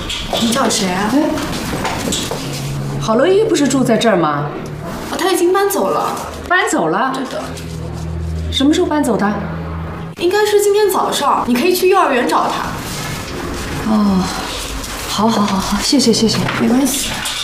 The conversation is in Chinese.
你找谁啊？ 哎，郝乐意不是住在这儿吗？ 哦，他已经搬走了。 搬走了？ 对的。 什么时候搬走的？ 应该是今天早上，你可以去幼儿园找他。 哦，好，谢谢。 没关系。